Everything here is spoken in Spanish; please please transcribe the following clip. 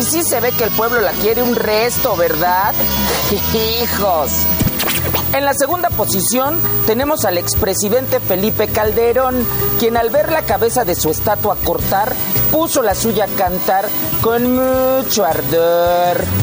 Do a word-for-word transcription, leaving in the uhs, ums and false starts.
sí se ve que el pueblo la quiere un resto, ¿verdad? Hijos. En la segunda posición tenemos al expresidente Felipe Calderón, quien al ver la cabeza de su estatua cortar, puso la suya a cantar con mucho ardor.